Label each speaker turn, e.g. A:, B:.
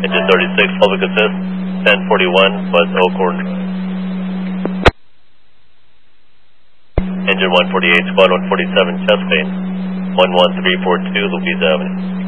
A: Engine 36, public assist, 1041 West Elkhorn. Engine 148, squad 147, chest pain, 11342 Louise Avenue.